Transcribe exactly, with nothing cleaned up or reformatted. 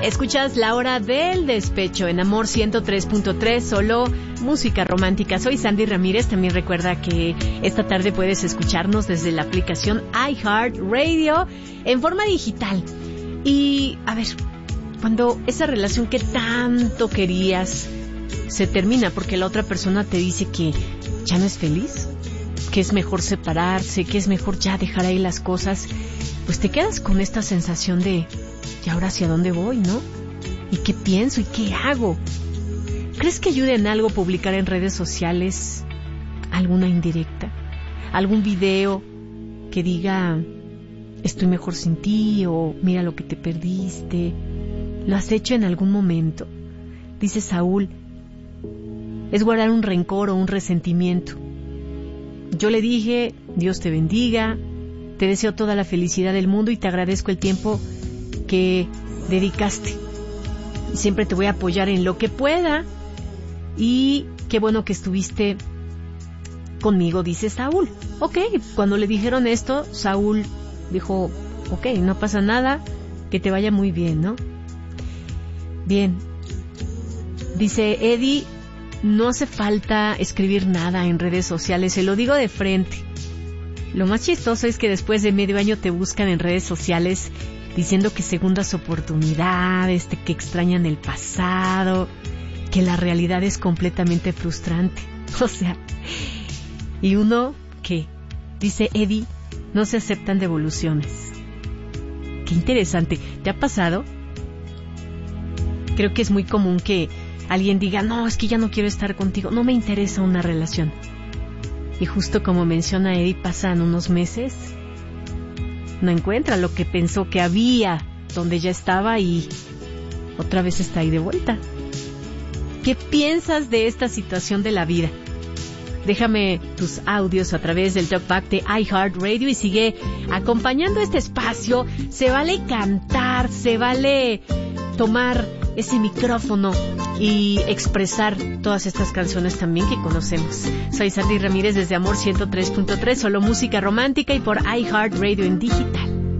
Escuchas La Hora del Despecho en Amor ciento tres punto tres, solo música romántica. Soy Sandy Ramírez. También recuerda que esta tarde puedes escucharnos desde la aplicación iHeartRadio en forma digital. Y, a ver, cuando esa relación que tanto querías se termina porque la otra persona te dice que ya no es feliz, que es mejor separarse, que es mejor ya dejar ahí las cosas, pues te quedas con esta sensación de ¿y ahora hacia dónde voy, no? ¿Y qué pienso? ¿Y qué hago? ¿Crees que ayude en algo publicar en redes sociales alguna indirecta? ¿Algún video que diga estoy mejor sin ti o mira lo que te perdiste? ¿Lo has hecho en algún momento? Dice Saúl, es guardar un rencor o un resentimiento. Yo le dije, Dios te bendiga, te deseo toda la felicidad del mundo y te agradezco el tiempo que dedicaste. Siempre te voy a apoyar en lo que pueda y qué bueno que estuviste conmigo, dice Saúl. Ok, cuando le dijeron esto, Saúl dijo, ok, no pasa nada, que te vaya muy bien, ¿no? Bien. Dice Eddie, no hace falta escribir nada en redes sociales, se lo digo de frente. Lo más chistoso es que después de medio año te buscan en redes sociales diciendo que segundas oportunidades, que extrañan el pasado, que la realidad es completamente frustrante. O sea, y uno que, dice Eddie, no se aceptan devoluciones. Qué interesante. ¿Te ha pasado? Creo que es muy común que alguien diga, no, es que ya no quiero estar contigo, no me interesa una relación. Y justo como menciona Eddie, pasan unos meses, no encuentra lo que pensó que había donde ya estaba y otra vez está ahí de vuelta. ¿Qué piensas de esta situación de la vida? Déjame tus audios a través del Talkback de iHeartRadio y sigue acompañando este espacio. Se vale cantar, se vale tomar ese micrófono y expresar todas estas canciones también que conocemos. Soy Sandy Ramírez desde Amor ciento tres punto tres, solo música romántica y por iHeartRadio en digital.